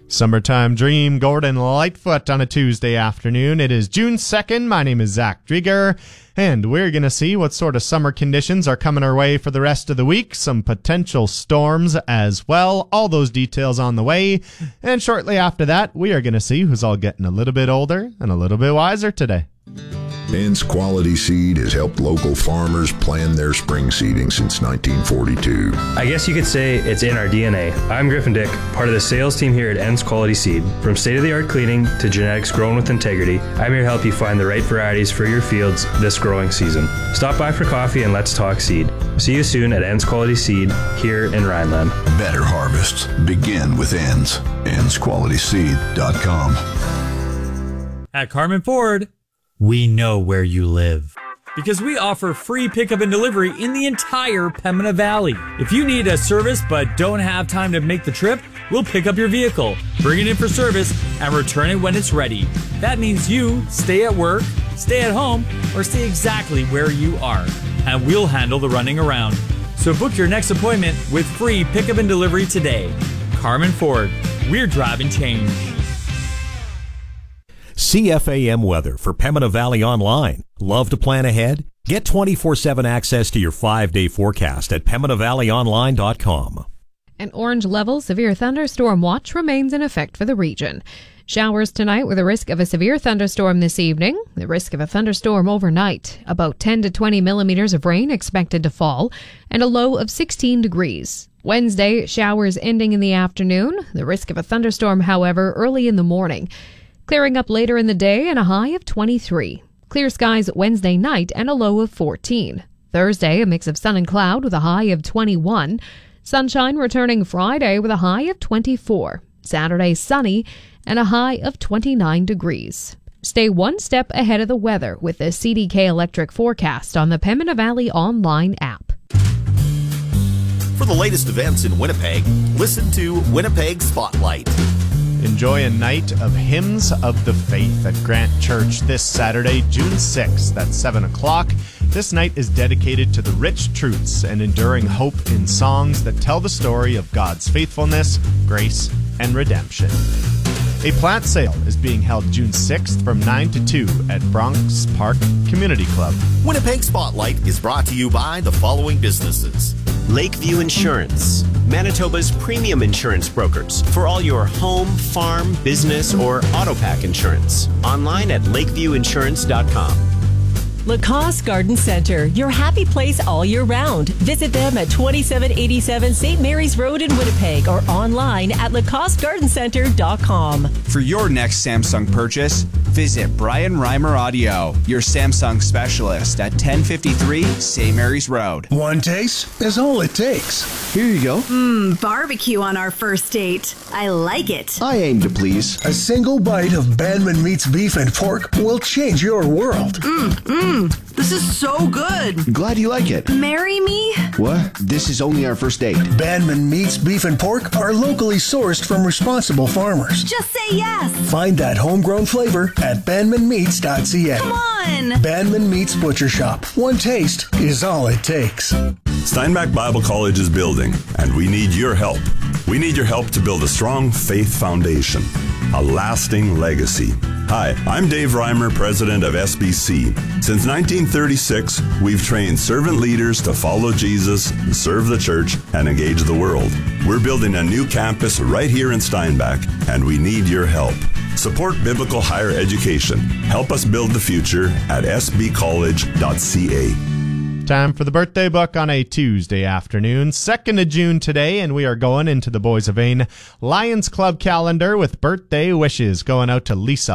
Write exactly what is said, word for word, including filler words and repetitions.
Summertime Dream, Gordon Lightfoot on a Tuesday afternoon. It is June second. My name is Zach Drieger, and we're going to see what sort of summer conditions are coming our way for the rest of the week. Some potential storms as well. All those details on the way. And shortly after that, we are going to see who's all getting a little bit older and a little bit wiser today. Enns Quality Seed has helped local farmers plan their spring seeding since nineteen forty-two. I guess you could say it's in our D N A. I'm Griffin Dick, part of the sales team here at Enns Quality Seed. From state-of-the-art cleaning to genetics grown with integrity, I'm here to help you find the right varieties for your fields this growing season. Stop by for coffee and let's talk seed. See you soon at Enns Quality Seed here in Rhineland. Better harvests begin with Enns. Enns Quality Seed dot com. At Carmen Ford, we know where you live because we offer free pickup and delivery in the entire Pembina Valley. If you need a service but don't have time to make the trip, we'll pick up your vehicle, bring it in for service, and return it when it's ready. That means you stay at work, stay at home, or stay exactly where you are, and we'll handle the running around. So book your next appointment with free pickup and delivery today. Carmen Ford, we're driving change. C F A M weather for Pembina Valley Online. Love to plan ahead? Get twenty-four seven access to your five-day forecast at Pembina Valley Online dot com. An orange level severe thunderstorm watch remains in effect for the region. Showers tonight with a risk of a severe thunderstorm this evening. The risk of a thunderstorm overnight. About ten to twenty millimeters of rain expected to fall and a low of sixteen degrees. Wednesday, showers ending in the afternoon. The risk of a thunderstorm, however, early in the morning. Clearing up later in the day and a high of twenty-three. Clear skies Wednesday night and a low of fourteen. Thursday, a mix of sun and cloud with a high of twenty-one. Sunshine returning Friday with a high of twenty-four. Saturday, sunny and a high of twenty-nine degrees. Stay one step ahead of the weather with the C D K Electric forecast on the Pembina Valley Online app. For the latest events in Winnipeg, listen to Winnipeg Spotlight. Enjoy a night of Hymns of the Faith at Grant Church this Saturday, June sixth at seven o'clock. This night is dedicated to the rich truths and enduring hope in songs that tell the story of God's faithfulness, grace, and redemption. A plant sale is being held June sixth from nine to two at Bronx Park Community Club. Winnipeg Spotlight is brought to you by the following businesses. Lakeview Insurance, Manitoba's premium insurance brokers for all your home, farm, business, or auto pack insurance. Online at lakeview insurance dot com. Lacoste Garden Center, your happy place all year round. Visit them at twenty-seven eighty-seven Saint Mary's Road in Winnipeg or online at lacoste garden center dot com. For your next Samsung purchase, visit Brian Reimer Audio, your Samsung specialist at ten fifty-three Saint Mary's Road. One taste is all it takes. Here you go. Mmm, barbecue on our first date. I like it. I aim to please. A single bite of Bandman Meats beef and pork will change your world. Mmm, mmm. This is so good. Glad you like it. Marry me? What? This is only our first date. Bandman Meats beef and pork are locally sourced from responsible farmers. Just say yes. Find that homegrown flavor at bandman meats dot c a. Come on. Bandman Meats Butcher Shop. One taste is all it takes. Steinbach Bible College is building, and we need your help. We need your help to build a strong faith foundation, a lasting legacy. Hi, I'm Dave Reimer, president of S B C. Since nineteen thirty-six, we've trained servant leaders to follow Jesus, serve the church, and engage the world. We're building a new campus right here in Steinbach, and we need your help. Support biblical higher education. Help us build the future at s b college dot c a. Time for the birthday book on a Tuesday afternoon, second of June today, and we are going into the Boys of Ain Lions Club calendar with birthday wishes going out to Lisa